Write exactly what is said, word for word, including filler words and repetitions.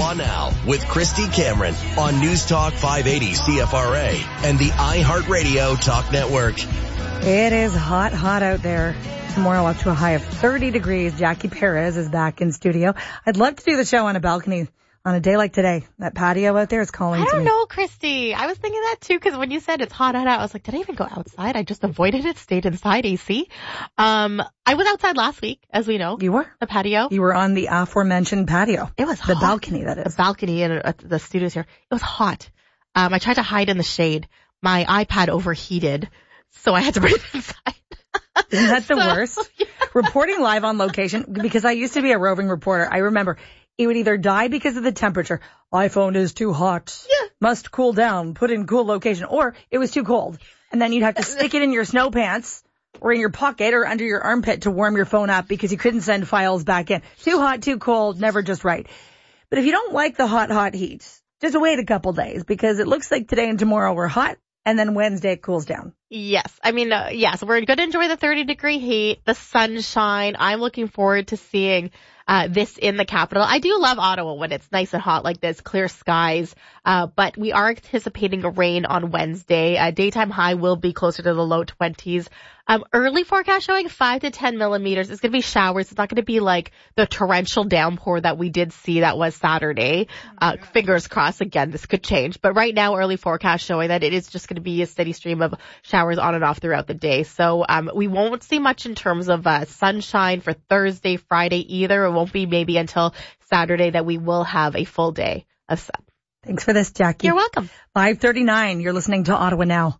Ottawa Now with Christy Cameron on News Talk five eighty C F R A and the iHeartRadio Talk Network. It is hot, hot out there. Tomorrow up to a high of thirty degrees. Jackie Perez is back in studio. I'd love to do the show on a balcony on a day like today. That patio out there is calling I to me. don't know, Christy. I was thinking that too, because when you said it's hot out, I was like, did I even go outside? I just avoided it, stayed inside, A C. Um, I was outside last week, as we know. You were? The patio. You were on the aforementioned patio. It was the hot. balcony, that is. The balcony in uh, the studios here. It was hot. Um, I tried to hide in the shade. My iPad overheated, so I had to bring it inside. Isn't that the so, worst? Yeah. Reporting live on location, because I used to be a roving reporter. I remember it would either die because of the temperature. iPhone is too hot. Yeah. Must cool down. Put in cool location. Or it was too cold. And then you'd have to stick it in your snow pants or in your pocket or under your armpit to warm your phone up because you couldn't send files back in. Too hot, too cold, never just right. But if you don't like the hot, hot heat, just wait a couple days because it looks like today and tomorrow we're hot. And then Wednesday it cools down. Yes. I mean, uh, yes, we're going to enjoy the thirty degree heat, the sunshine. I'm looking forward to seeing uh, this in the capital. I do love Ottawa when it's nice and hot like this, clear skies. Uh, but we are anticipating a rain on Wednesday. Uh, daytime high will be closer to the low twenties. Um, early forecast showing five to ten millimeters. It's going to be showers. It's not going to be like the torrential downpour that we did see that was Saturday. Uh, fingers crossed. Again, this could change. But right now, early forecast showing that it is just going to be a steady stream of showers on and off throughout the day. So um, we won't see much in terms of uh, sunshine for Thursday, Friday either. It won't be maybe until Saturday that we will have a full day of sun. Thanks for this, Jackie. You're welcome. five thirty-nine. You're listening to Ottawa Now.